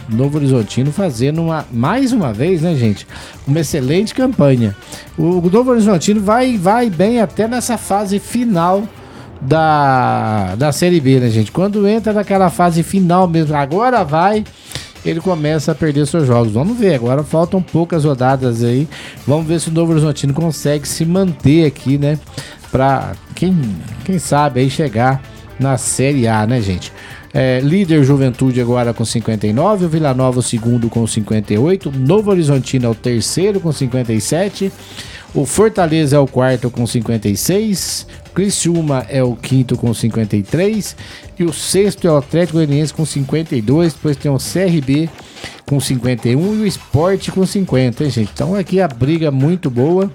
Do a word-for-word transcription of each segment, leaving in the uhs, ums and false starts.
Novo Horizontino fazendo uma, mais uma vez, né, gente? Uma excelente campanha. O, o Novo Horizontino vai, vai bem até nessa fase final da, da Série B, né, gente? Quando entra naquela fase final mesmo, agora vai, ele começa a perder seus jogos. Vamos ver, agora faltam poucas rodadas aí. Vamos ver se o Novo Horizontino consegue se manter aqui, né? Pra quem, quem sabe aí chegar na Série A, né, gente? É, líder Juventude agora com cinquenta e nove, o Vila Nova o segundo com cinquenta e oito, Novo Horizontino é o terceiro com cinquenta e sete, o Fortaleza é o quarto com cinquenta e seis, Criciúma é o quinto com cinquenta e três e o sexto é o Atlético Goianiense com cinquenta e dois, depois tem o C R B com cinquenta e um e o Sport com cinquenta, hein, gente? Então aqui a briga muito boa.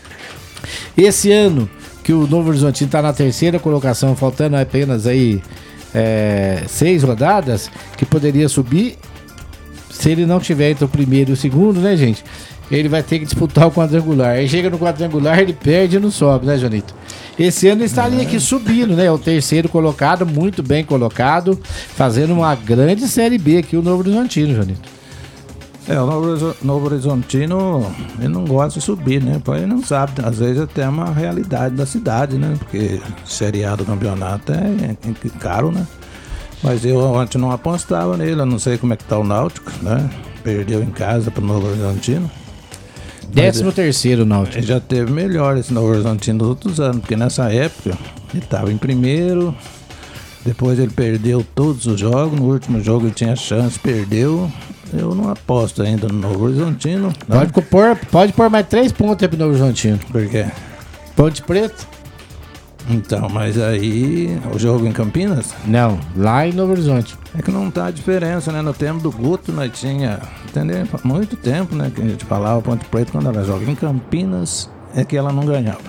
Esse ano que o Novo Horizontino está na terceira colocação, faltando apenas aí É, seis rodadas, que poderia subir se ele não tiver entre o primeiro e o segundo, né, gente? Ele vai ter que disputar o quadrangular. Aí chega no quadrangular, ele perde e não sobe, né, Jonito? Esse ano ele estaria aqui subindo, né? O terceiro colocado, muito bem colocado, fazendo uma grande Série B aqui, o Novo Horizontino, Jonito. É, o Novo, Novo Horizontino, ele não gosta de subir, né? Ele não sabe, às vezes até é uma realidade da cidade, né? Porque Série A do campeonato é, é caro, né? Mas eu ontem não apostava nele, eu não sei como é que tá o Náutico, né? Perdeu em casa pro Novo Horizontino. Décimo terceiro, Náutico. Ele já teve melhor esse Novo Horizontino dos outros anos, porque nessa época ele tava em primeiro, depois ele perdeu todos os jogos, no último jogo ele tinha chance, perdeu. Eu não aposto ainda no Novo Horizontino. Pode pôr, pode pôr mais três pontos aí pro Novo Horizontino. Por quê? Ponte Preta? Então, mas aí o jogo em Campinas? Não, lá em Novo Horizonte. É que não tá a diferença, né? No tempo do Guto nós tinha, entendeu? Muito tempo, né? Que a gente falava Ponte Preta quando ela joga em Campinas é que ela não ganhava.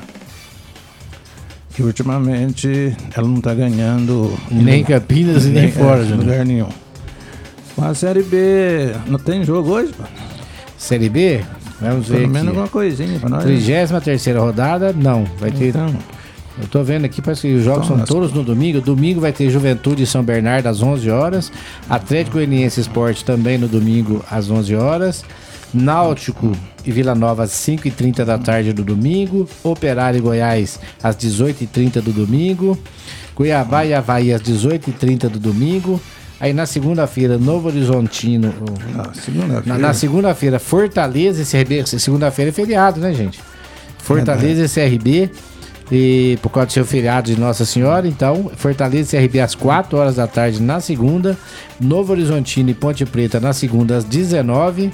E ultimamente ela não tá ganhando nem em Campinas e nem, nem fora, em lugar nenhum. A Série B não tem jogo hoje, pô? Série B? Vamos ver. Pelo menos aqui. alguma coisinha pra nós. trigésima terceira rodada, não. Vai ter. Então, eu tô vendo aqui, parece que os jogos então, são todos no domingo. Domingo vai ter Juventude e São Bernardo às onze horas. Atlético Goianiense Sport também no domingo às onze horas. Náutico e Vila Nova às cinco e trinta da tarde do domingo. Operário e Goiás às dezoito e trinta do domingo. Cuiabá e Avaí às dezoito e trinta do domingo. Aí na segunda-feira, Novo Horizontino. Ah, segunda-feira. Na, na segunda-feira, Fortaleza e C R B. Segunda-feira é feriado, né, gente? Fortaleza é, e C R B. E por causa do seu feriado de Nossa Senhora, então, Fortaleza e C R B às quatro horas da tarde na segunda. Novo Horizontino e Ponte Preta na segunda às dezenove.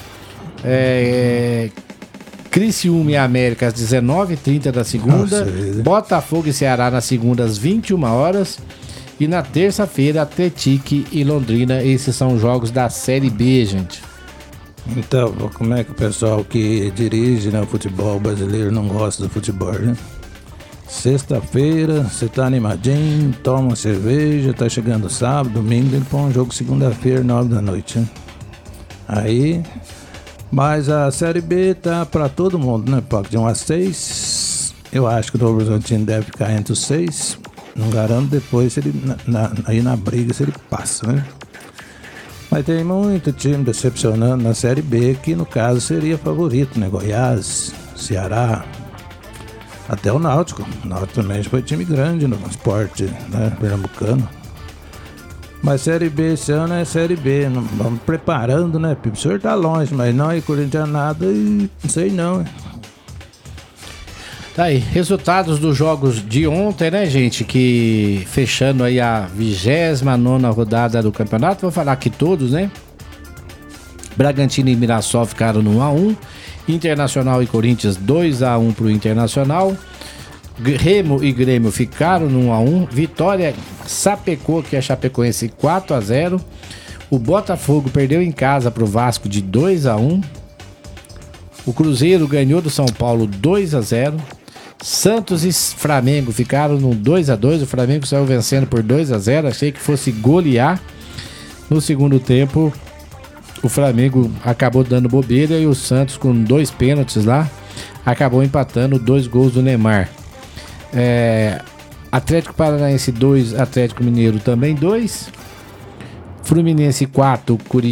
É, Criciúma e América às dezenove e trinta da segunda. Nossa, Botafogo e Ceará na segunda às vinte e uma horas. E na terça-feira, Atlético e Londrina. Esses são os jogos da Série B, gente. Então, como é que o pessoal que dirige, né, o futebol brasileiro não gosta do futebol, né? Sexta-feira, você tá animadinho, toma uma cerveja, tá chegando sábado, domingo, ele põe um jogo segunda-feira, nove da noite, né? Aí, mas a Série B tá pra todo mundo, né? Pode de um a seis. Eu acho que o Novo Horizontino deve ficar entre os seis. Não garanto depois se ele, na, na, aí na briga se ele passa, né? Mas tem muito time decepcionando na Série B, que no caso seria favorito, né? Goiás, Ceará, até o Náutico. O Náutico também foi time grande no esporte, né, pernambucano. Mas Série B esse ano é Série B, não, vamos preparando, né? O senhor tá longe, mas não é Corinthians nada e não sei não, hein? Tá aí, resultados dos jogos de ontem, né, gente? Que fechando aí a vigésima nona rodada do campeonato. Vou falar aqui todos, né? Bragantino e Mirassol ficaram no um a um. Internacional e Corinthians dois a um pro Internacional. Remo e Grêmio ficaram no um a um. Vitória sapecou que é Chapecoense quatro a zero. O Botafogo perdeu em casa pro Vasco de dois a um. O Cruzeiro ganhou do São Paulo dois a zero. Santos e Flamengo ficaram no dois a dois. O Flamengo saiu vencendo por dois a zero. Achei que fosse golear. No segundo tempo, o Flamengo acabou dando bobeira e o Santos, com dois pênaltis lá, acabou empatando dois gols do Neymar. É, Atlético Paranaense dois, Atlético Mineiro também dois. Fluminense quatro, Curitiba